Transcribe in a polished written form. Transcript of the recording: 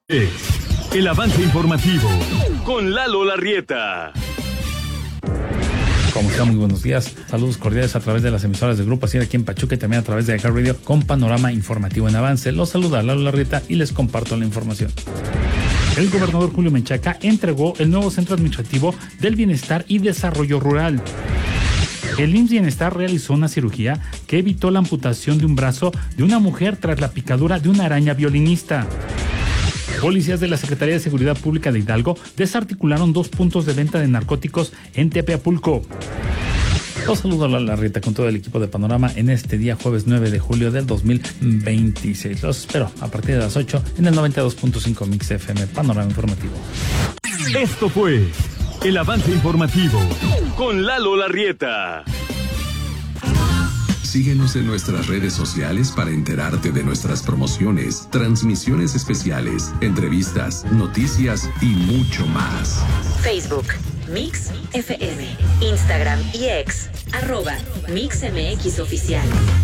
El avance informativo con Lalo Larrieta. ¿Cómo están? Muy buenos días. Saludos cordiales a través de las emisoras del Grupo Asir aquí en Pachuca y también a través de Acá Radio con panorama informativo en avance. Los saluda Lalo Larrieta y les comparto la información. El gobernador Julio Menchaca entregó el nuevo Centro Administrativo del Bienestar y Desarrollo Rural. El IMSS Bienestar realizó una cirugía que evitó la amputación de un brazo de una mujer tras la picadura de una araña violinista. Policías de la Secretaría de Seguridad Pública de Hidalgo desarticularon 2 puntos de venta de narcóticos en Tepeapulco. Los saludo a la Larrieta con todo el equipo de Panorama en este día jueves 9 de julio del 2026. Los espero a partir de las 8 en el 92.5 Mix FM Panorama Informativo. Esto fue el avance informativo con Lalo Larrieta. Síguenos en nuestras redes sociales para enterarte de nuestras promociones, transmisiones especiales, entrevistas, noticias y mucho más. Facebook, Mix FM, Instagram y X, @MixMX Oficial.